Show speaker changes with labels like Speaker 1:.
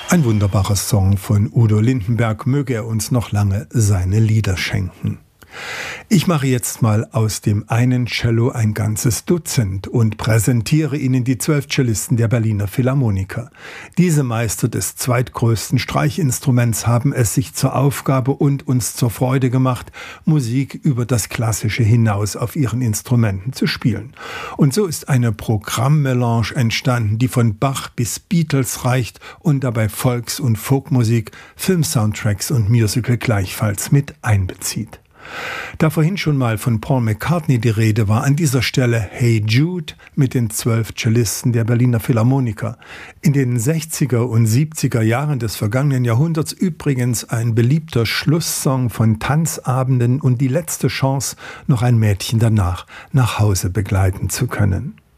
Speaker 1: Ein wunderbarer Song von Udo Lindenberg, möge er uns noch lange seine Lieder schenken. Ich mache jetzt mal aus dem einen Cello ein ganzes Dutzend und präsentiere Ihnen die 12 Cellisten der Berliner Philharmoniker. Diese Meister des zweitgrößten Streichinstruments haben es sich zur Aufgabe und uns zur Freude gemacht, Musik über das Klassische hinaus auf ihren Instrumenten zu spielen. Und so ist eine Programmmelange entstanden, die von Bach bis Beatles reicht und dabei Volks- und Folkmusik, Filmsoundtracks und Musical gleichfalls mit einbezieht. Da vorhin schon mal von Paul McCartney die Rede war, an dieser Stelle Hey Jude mit den 12 Cellisten der Berliner Philharmoniker. In den 60er und 70er Jahren des vergangenen Jahrhunderts übrigens ein beliebter Schlusssong von Tanzabenden und die letzte Chance, noch ein Mädchen danach nach Hause begleiten zu können.